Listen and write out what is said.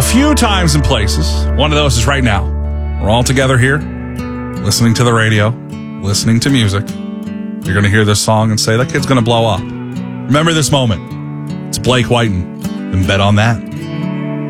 a few times and places. One of those is right now. We're all together here, listening to the radio, listening to music. You're going to hear this song and say, that kid's going to blow up. Remember this moment. It's Blake Whiten, and bet on that.